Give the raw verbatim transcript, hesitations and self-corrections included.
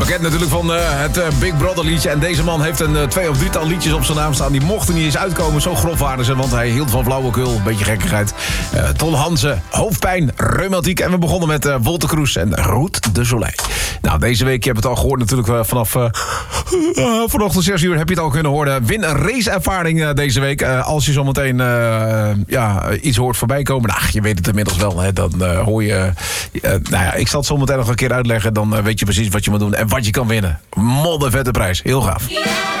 Bekend natuurlijk van uh, het uh, Big Brother liedje. En deze man heeft een uh, twee of drietal liedjes op zijn naam staan. Die mochten niet eens uitkomen. Zo grof waren ze, want hij hield van flauwekul. Een beetje gekkigheid. Uh, Ton Hansen, hoofdpijn, reumatiek. En we begonnen met uh, Wolter Kroes en Route de Soleil. Nou, deze week, je hebt het al gehoord natuurlijk uh, vanaf uh, uh, vanochtend zes uur heb je het al kunnen horen. Win een raceervaring uh, deze week. Uh, als je zometeen uh, ja, iets hoort voorbij komen. Nou, je weet het inmiddels wel. Hè, dan uh, hoor je... Uh, nou ja, ik zal het zo meteen nog een keer uitleggen. Dan uh, weet je precies wat je moet doen en wat je kan winnen. Moddervette prijs. Heel gaaf.